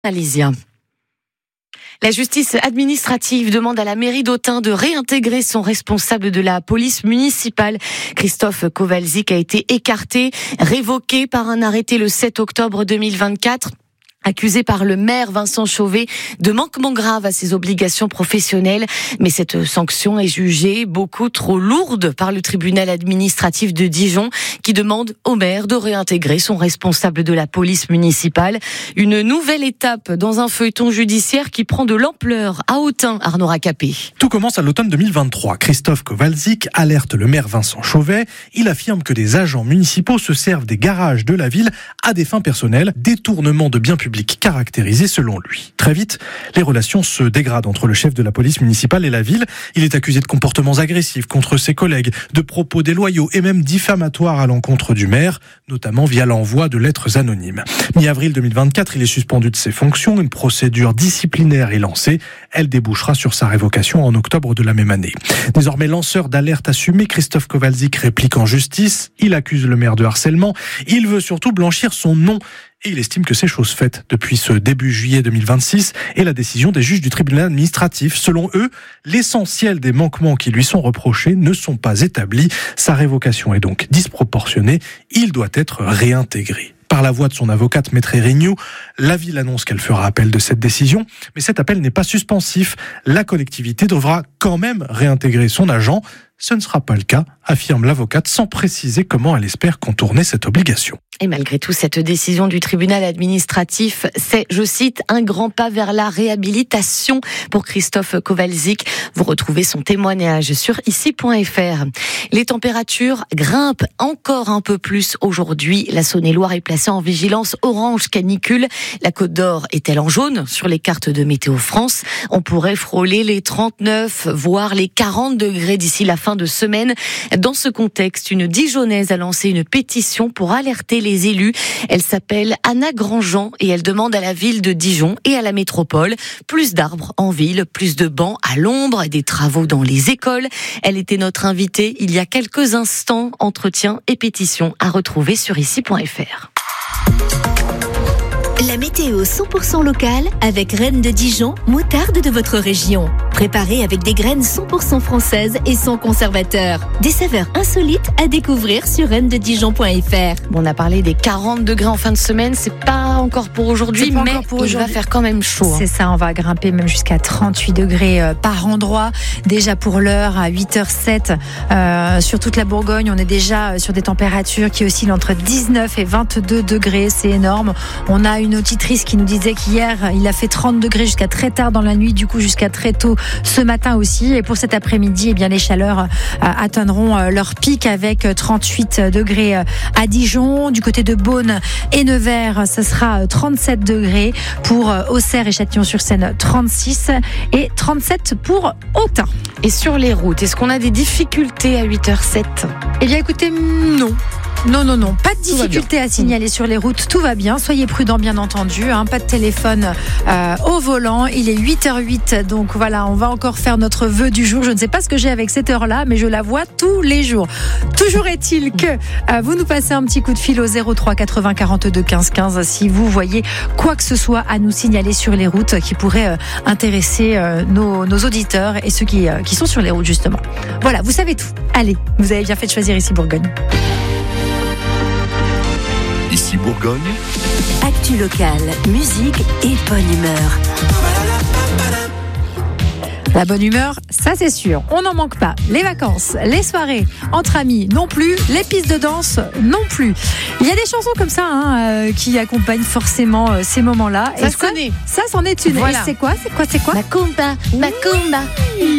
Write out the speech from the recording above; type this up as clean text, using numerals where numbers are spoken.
Alésia. La justice administrative demande à la mairie d'Autun de réintégrer son responsable de la police municipale. Christophe Kowalczyk a été écarté, révoqué par un arrêté le 7 octobre 2024. Accusé par le maire Vincent Chauvet de manquement grave à ses obligations professionnelles. Mais cette sanction est jugée beaucoup trop lourde par le tribunal administratif de Dijon qui demande au maire de réintégrer son responsable de la police municipale. Une nouvelle étape dans un feuilleton judiciaire qui prend de l'ampleur à Autun, Arnaud Racapé. Tout commence à l'automne 2023. Christophe Kowalczyk alerte le maire Vincent Chauvet. Il affirme que des agents municipaux se servent des garages de la ville à des fins personnelles, détournement de biens publics caractérisé selon lui. Très vite, les relations se dégradent entre le chef de la police municipale et la ville. Il est accusé de comportements agressifs contre ses collègues, de propos déloyaux et même diffamatoires à l'encontre du maire, notamment via l'envoi de lettres anonymes. Mi-avril 2024, il est suspendu de ses fonctions. Une procédure disciplinaire est lancée. Elle débouchera sur sa révocation en octobre de la même année. Désormais lanceur d'alerte assumé, Christophe Kowalczyk réplique en justice. Il accuse le maire de harcèlement. Il veut surtout blanchir son nom. Et il estime que c'est chose faite depuis ce début juillet 2026 et la décision des juges du tribunal administratif. Selon eux, l'essentiel des manquements qui lui sont reprochés ne sont pas établis. Sa révocation est donc disproportionnée. Il doit être réintégré. Par la voix de son avocate Maître Erignou, la ville annonce qu'elle fera appel de cette décision, mais cet appel n'est pas suspensif. La collectivité devra quand même réintégrer son agent. Ce ne sera pas le cas, affirme l'avocate, sans préciser comment elle espère contourner cette obligation. Et malgré tout, cette décision du tribunal administratif, c'est, je cite, un grand pas vers la réhabilitation pour Christophe Kowalczyk. Vous retrouvez son témoignage sur ici.fr. Les températures grimpent encore un peu plus aujourd'hui. La Saône-et-Loire est placée en vigilance orange canicule. La Côte d'Or est-elle en jaune sur les cartes de Météo France? On pourrait frôler les 39, voire les 40 degrés d'ici la fin de semaine. Dans ce contexte, une Dijonnaise a lancé une pétition pour alerter les élus. Elle s'appelle Anna Grandjean et elle demande à la ville de Dijon et à la métropole plus d'arbres en ville, plus de bancs à l'ombre, des travaux dans les écoles. Elle était notre invitée il y a quelques instants. Entretien et pétition à retrouver sur ici.fr. La météo 100% locale avec Rennes de Dijon, moutarde de votre région. Préparée avec des graines 100% françaises et sans conservateur. Des saveurs insolites à découvrir sur rennededijon.fr. On a parlé des 40 degrés en fin de semaine, c'est pas encore pour aujourd'hui, mais il va faire quand même chaud. C'est ça, on va grimper même jusqu'à 38 degrés par endroit. Déjà pour l'heure, à 8h07, sur toute la Bourgogne, on est déjà sur des températures qui oscillent entre 19 et 22 degrés. C'est énorme. On a une auditrice qui nous disait qu'hier, il a fait 30 degrés jusqu'à très tard dans la nuit, du coup jusqu'à très tôt ce matin aussi. Et pour cet après-midi, eh bien, les chaleurs atteindront leur pic avec 38 degrés à Dijon. Du côté de Beaune et Nevers, ce sera 37 degrés. Pour Auxerre et Châtillon-sur-Seine, 36 et 37 pour Autun. Et sur les routes, est-ce qu'on a des difficultés à 8h07 ? Eh bien écoutez, non. Non, pas de difficulté à signaler sur les routes, tout va bien, soyez prudents bien entendu, pas de téléphone au volant, il est 8h08, donc voilà, on va encore faire notre vœu du jour, je ne sais pas ce que j'ai avec cette heure-là, mais je la vois tous les jours. Toujours est-il que vous nous passez un petit coup de fil au 03 80 42 15 15 si vous voyez quoi que ce soit à nous signaler sur les routes qui pourrait intéresser nos auditeurs et ceux qui sont sur les routes justement. Voilà, vous savez tout, allez, vous avez bien fait de choisir ici Bourgogne. Ici Bourgogne. Actu locale, musique et bonne humeur. La bonne humeur, ça c'est sûr, on n'en manque pas. Les vacances, les soirées entre amis non plus, les pistes de danse non plus. Il y a des chansons comme ça qui accompagnent forcément ces moments-là. Ça se connaît. Ça c'en est une. Voilà. Et c'est quoi ? Macumba.